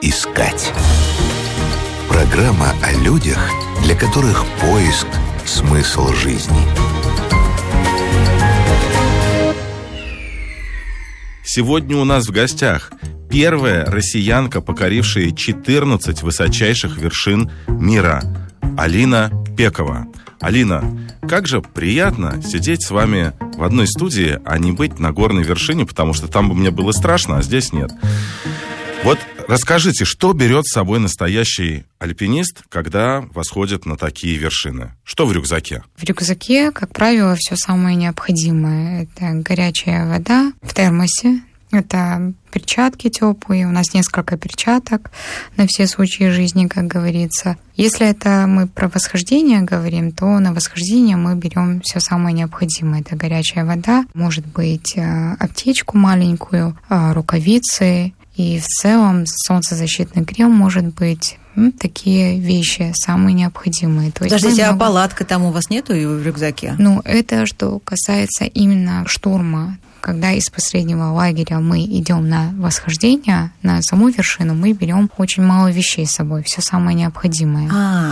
искать. Программа о людях, для которых поиск – смысл жизни. Сегодня у нас в гостях первая россиянка, покорившая 14 высочайших вершин мира, Алина Пекова. Алина, как же приятно сидеть с вами в одной студии, а не быть на горной вершине, потому что там бы мне было страшно, а здесь нет. Вот расскажите, что берет с собой настоящий альпинист, когда восходит на такие вершины? Что в рюкзаке? В рюкзаке, как правило, все самое необходимое. Это горячая вода в термосе, это перчатки теплые, у нас несколько перчаток на все случаи жизни, как говорится. Если это мы про восхождение говорим, то на восхождение мы берем все самое необходимое. Это горячая вода, может быть аптечку маленькую, рукавицы и в целом солнцезащитный крем может быть. Такие вещи самые необходимые. То есть подождите, а палатка там у вас нету в рюкзаке? Это что касается именно штурма. Когда из последнего лагеря мы идем на восхождение, на саму вершину, мы берем очень мало вещей с собой, все самое необходимое.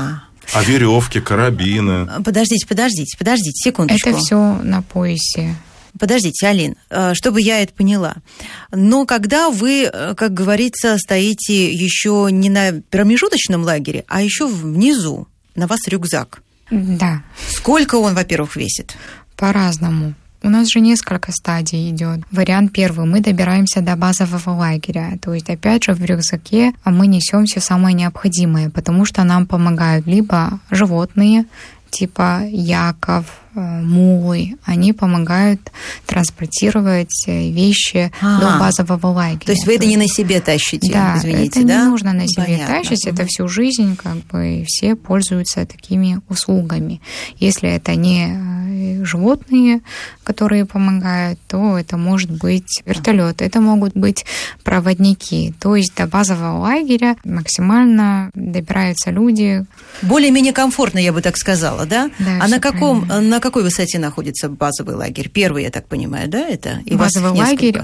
А веревки, карабины? Подождите, секундочку. Это все на поясе. Подождите, Алин, чтобы я это поняла. Но когда вы, как говорится, стоите еще не на промежуточном лагере, а еще внизу, на вас рюкзак. Да. Сколько он, во-первых, весит? По-разному. У нас же несколько стадий идет. Вариант первый. Мы добираемся до базового лагеря. То есть, опять же, в рюкзаке мы несем все самое необходимое, потому что нам помогают либо животные, типа яков, мулы, они помогают транспортировать вещи до базового лагеря. То есть вы это не на себе тащите, да, извините, это да? Не нужно на себе тащить, это всю жизнь, все пользуются такими услугами. Если это не животные, которые помогают, то это может быть вертолет, это могут быть проводники. То есть до базового лагеря максимально добираются люди. Более-менее комфортно, я бы так сказала, да? Да, а на какой высоте находится базовый лагерь? Первый, я так понимаю, да, это? И базовый лагерь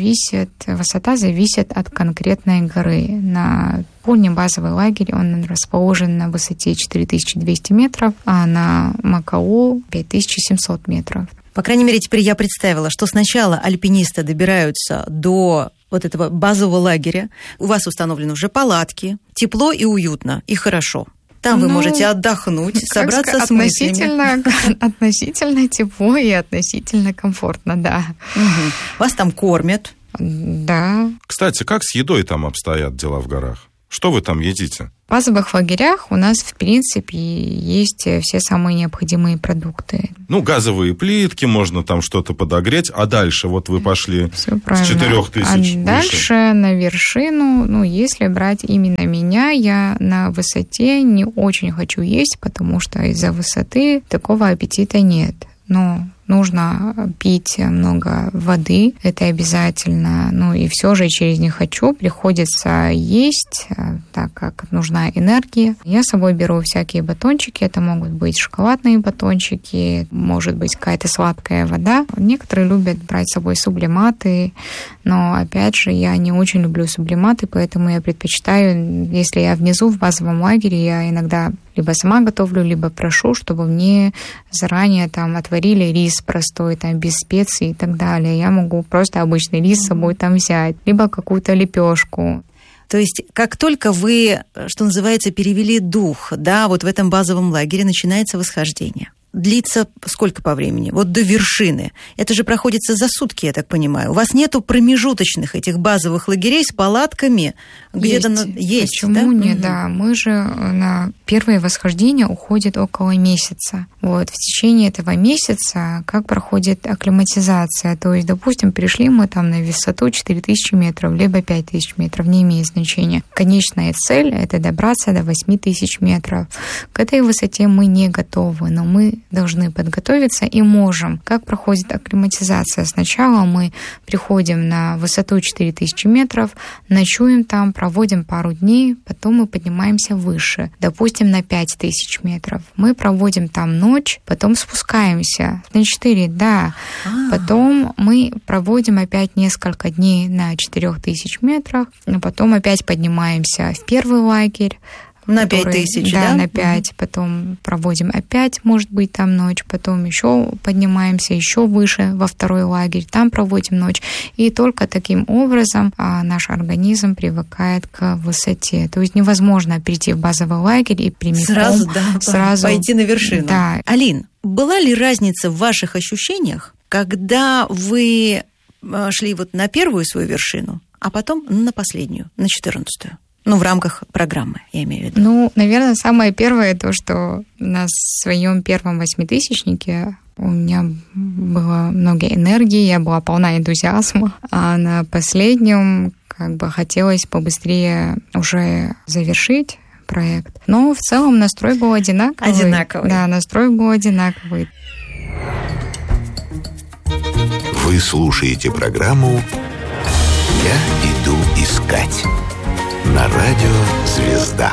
высота зависит от конкретной горы. На Пуне базовый лагерь, он расположен на высоте 4200 метров, а на Макао 5700 метров. По крайней мере, теперь я представила, что сначала альпинисты добираются до вот этого базового лагеря. У вас установлены уже палатки, тепло и уютно, и хорошо. Там вы можете отдохнуть, собраться с мыслями. Относительно тепло и относительно комфортно, да. Вас там кормят. Да. Кстати, как с едой там обстоят дела в горах? Что вы там едите? В базовых лагерях у нас, в принципе, есть все самые необходимые продукты. Газовые плитки, можно там что-то подогреть. А дальше вот вы пошли с 4000 выше. Дальше на вершину, если брать именно меня, я на высоте не очень хочу есть, потому что из-за высоты такого аппетита нет. Но нужно пить много воды, это обязательно. И все же через «не хочу» приходится есть, так как нужна энергия. Я с собой беру всякие батончики, это могут быть шоколадные батончики, может быть какая-то сладкая вода. Некоторые любят брать с собой сублиматы, но, опять же, я не очень люблю сублиматы, поэтому я предпочитаю, если я внизу в базовом лагере, я иногда либо сама готовлю, либо прошу, чтобы мне заранее там отварили рис простой, там без специй и так далее. Я могу просто обычный рис с собой там взять, либо какую-то лепешку. То есть, как только вы, что называется, перевели дух, да, вот в этом базовом лагере начинается восхождение. Длится сколько по времени? Вот до вершины. Это же проходится за сутки, я так понимаю. У вас нету промежуточных этих базовых лагерей с палатками? Где-то есть. Почему нет? Да, мы же на первое восхождение уходит около месяца. В течение этого месяца как проходит акклиматизация? То есть, допустим, пришли мы там на высоту 4000 метров, либо 5000 метров, не имеет значения. Конечная цель — это добраться до 8000 метров. К этой высоте мы не готовы, но мы должны подготовиться и можем. Как проходит акклиматизация? Сначала мы приходим на высоту 4000 метров, ночуем там, проводим пару дней, потом мы поднимаемся выше, допустим, на 5000 метров. Мы проводим там ночь, ночь, потом спускаемся на 4, да. Потом мы проводим опять несколько дней на 4000 метрах, а потом опять поднимаемся в первый лагерь. На 5000, да? На 5. Потом проводим опять, может быть, там ночь. Потом еще поднимаемся еще выше во второй лагерь. Там проводим ночь. И только таким образом наш организм привыкает к высоте. То есть невозможно прийти в базовый лагерь и прямиком сразу пойти на вершину. Да. Алин, была ли разница в ваших ощущениях, когда вы шли вот на первую свою вершину, а потом на последнюю, на 14-ю? Ну, в рамках программы, я имею в виду. Ну, наверное, самое первое то, что на своем первом 8000-нике у меня было много энергии, я была полна энтузиазма, а на последнем хотелось побыстрее уже завершить проект. Но в целом настрой был одинаковый. Одинаковый. Да, настрой был одинаковый. Вы слушаете программу «Я иду искать» на радио «Звезда».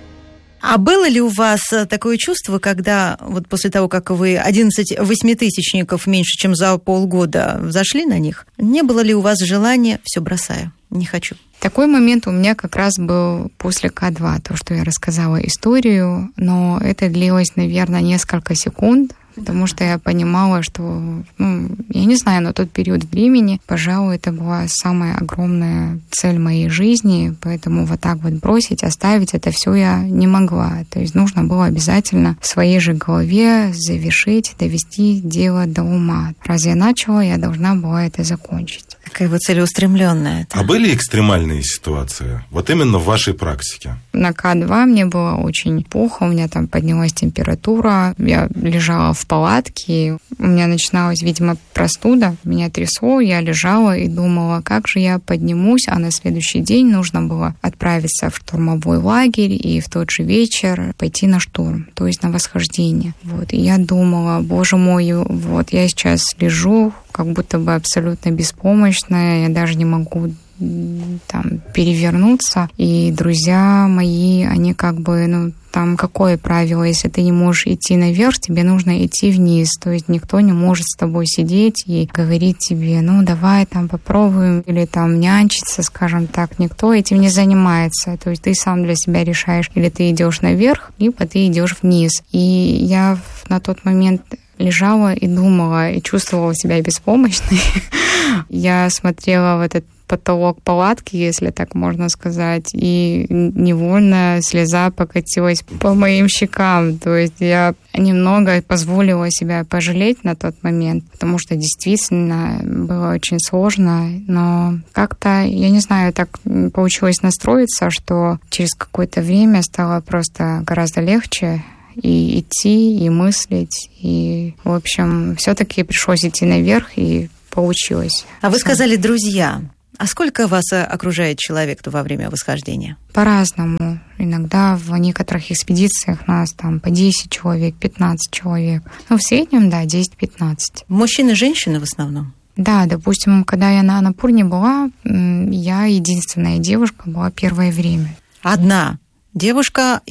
А было ли у вас такое чувство, когда вот после того, как вы 11 восьмитысячников меньше, чем за полгода взошли на них, не было ли у вас желания «все бросаю, не хочу»? Такой момент у меня как раз был после К2, то, что я рассказала историю, но это длилось, наверное, несколько секунд, потому что я понимала, что, я не знаю, на тот период времени, пожалуй, это была самая огромная цель моей жизни, поэтому вот так вот бросить, оставить это все я не могла. То есть нужно было обязательно в своей же голове завершить, довести дело до ума. Раз я начала, я должна была это закончить. Такая вот целеустремленная. А были экстремальные ситуации? Вот именно в вашей практике? На К2 мне было очень плохо, у меня там поднялась температура, я лежала в палатке, у меня начиналась, видимо, простуда, меня трясло, я лежала и думала, как же я поднимусь, а на следующий день нужно было отправиться в штурмовой лагерь и в тот же вечер пойти на штурм, то есть на восхождение. Вот, и я думала, боже мой, вот я сейчас лежу, как будто бы абсолютно беспомощная, я даже не могу там перевернуться. И друзья мои, они там какое правило, если ты не можешь идти наверх, тебе нужно идти вниз. То есть никто не может с тобой сидеть и говорить тебе, давай там попробуем, или там нянчиться, скажем так. Никто этим не занимается. То есть ты сам для себя решаешь, или ты идешь наверх, либо ты идешь вниз. И я на тот момент лежала и думала, и чувствовала себя беспомощной. Я смотрела в этот потолок палатки, если так можно сказать, и невольно слеза покатилась по моим щекам. То есть я немного позволила себя пожалеть на тот момент, потому что действительно было очень сложно, но как-то, я не знаю, так получилось настроиться, что через какое-то время стало просто гораздо легче и идти, и мыслить, и, в общем, все-таки пришлось идти наверх, и получилось. А вы сказали «друзья». А сколько вас окружает человек во время восхождения? По-разному. Иногда в некоторых экспедициях нас там по 10 человек, 15 человек. В среднем, да, 10-15. Мужчины и женщины в основном? Да, допустим, когда я на Анапурне была, я единственная девушка была первое время. Одна девушка